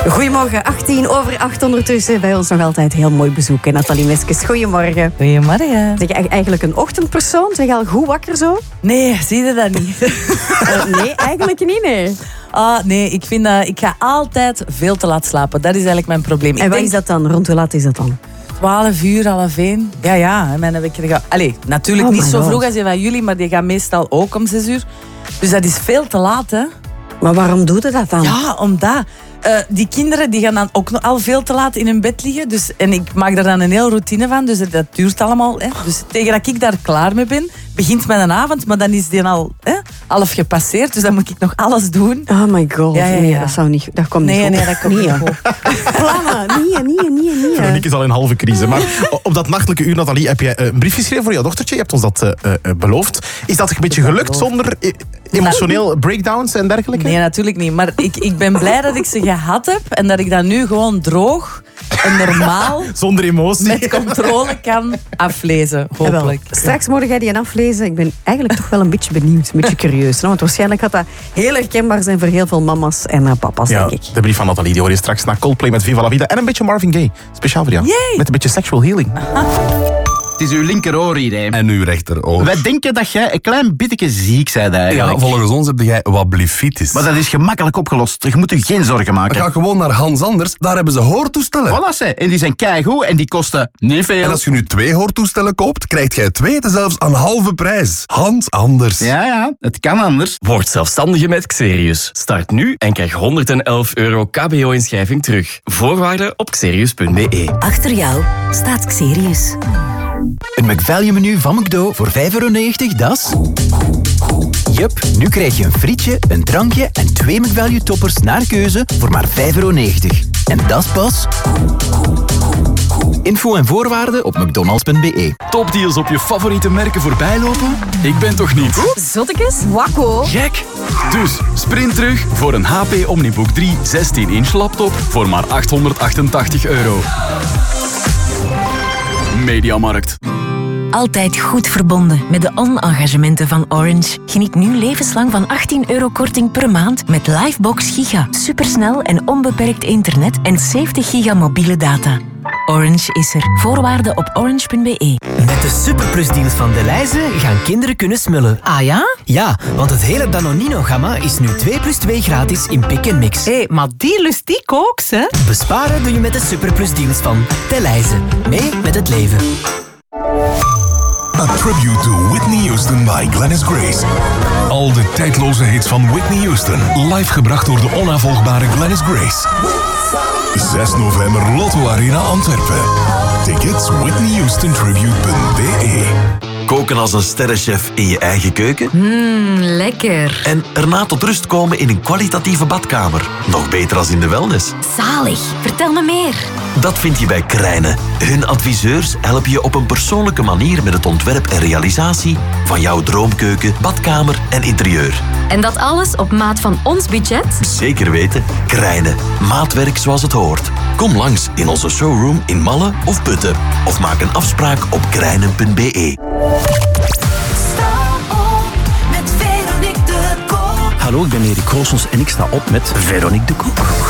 Goedemorgen, 8:18 ondertussen. Bij ons nog altijd heel mooi bezoek. En Nathalie Meskes, goedemorgen. Goedemorgen. Zeg je eigenlijk een ochtendpersoon? Zeg je al goed wakker zo? Nee, zie je dat niet? Nee, eigenlijk niet, nee. Nee, ik vind dat ik ga altijd veel te laat slapen. Dat is eigenlijk mijn probleem. En wat is dat dan? Rond hoe laat is dat dan? 12 uur, 12:30. Ja, mijn wekker gaat... Allee, natuurlijk niet zo vroeg als die van jullie, maar die gaat meestal ook om 6 uur. Dus dat is veel te laat, hè. Maar waarom doe je dat dan? Ja, omdat... die kinderen die gaan dan ook al veel te laat in hun bed liggen. Dus, en ik maak daar dan een heel routine van. Dus dat duurt allemaal. Hè. Dus tegen dat ik daar klaar mee ben, begint mijn avond. Maar dan is die al half gepasseerd. Dus dan moet ik nog alles doen. Oh my god. Ja. Nee, dat zou niet... Dat komt niet goed. Nee, dat komt niet goed. Plannen. Nee. Veronique is al in halve crisis. Maar op dat nachtelijke uur, Nathalie, heb je een brief geschreven voor jouw dochtertje. Je hebt ons dat beloofd. Is dat een beetje gelukt zonder emotioneel breakdowns en dergelijke? Nee, natuurlijk niet. Maar ik ben blij dat ik ze gehad heb. En dat ik dat nu gewoon droog en normaal... Zonder emotie. Met controle kan aflezen, hopelijk. Straks moet jij die aflezen. Ik ben eigenlijk toch wel een beetje benieuwd, een beetje curieus. Want waarschijnlijk gaat dat heel herkenbaar zijn voor heel veel mama's en papa's, denk ik. De brief van Nathalie, die hoor je straks naar Coldplay met Viva la Vida. En een beetje Marvin Gaye, speciaal voor jou. Yay. Met een beetje sexual healing. Het is uw linkeroor hier, hè. En uw rechteroor. Wij denken dat jij een klein beetje ziek bent eigenlijk. Ja, volgens ons heb jij wat blifitis. Maar dat is gemakkelijk opgelost. Je moet je geen zorgen maken. Ga gewoon naar Hans Anders, daar hebben ze hoortoestellen. Voilà, ze. En die zijn keigoed en die kosten niet veel. En als je nu 2 hoortoestellen koopt, krijgt jij 2 zelfs aan halve prijs. Hans Anders. Ja, het kan anders. Word zelfstandige met Xerius. Start nu en krijg €111 KBO-inschrijving terug. Voorwaarden op xerius.be. Achter jou staat Xerius. Een McValue-menu van McDo voor €5,90, dat is... Jup, nu krijg je een frietje, een drankje en 2 McValue-toppers naar keuze voor maar €5,90. En dat is pas... Info en voorwaarden op mcdonalds.be. Topdeals op je favoriete merken voorbijlopen? Ik ben toch niet? Zottekes? Wakko. Gek! Dus sprint terug voor een HP Omnibook 3 16-inch laptop voor maar €888. Mediamarkt. Altijd goed verbonden met de on-engagementen van Orange. Geniet nu levenslang van €18 korting per maand met Livebox Giga. Supersnel en onbeperkt internet en 70 giga mobiele data. Orange is er. Voorwaarden op orange.be. Met de superplusdeals van Delhaize gaan kinderen kunnen smullen. Ah ja? Ja, want het hele Danonino-gamma is nu 2+2 gratis in Pick & Mix. Hé, maar die lust ik ook, hè? Besparen doe je met de superplusdeals van Delhaize. Mee met het leven. A tribute to Whitney Houston by Glennis Grace. Al de tijdloze hits van Whitney Houston. Live gebracht door de onafvolgbare Glennis Grace. 6 november Lotto Arena Antwerpen. Tickets whitneyhoustontribute.be. Koken als een sterrenchef in je eigen keuken? Lekker. En erna tot rust komen in een kwalitatieve badkamer. Nog beter als in de wellness. Zalig. Vertel me meer. Dat vind je bij Krijnen. Hun adviseurs helpen je op een persoonlijke manier met het ontwerp en realisatie van jouw droomkeuken, badkamer en interieur. En dat alles op maat van ons budget? Zeker weten. Krijnen. Maatwerk zoals het hoort. Kom langs in onze showroom in Malle of Putten. Of maak een afspraak op krijnen.be. Hallo, ik ben Erik Goossens en ik sta op met Veronique de Kock.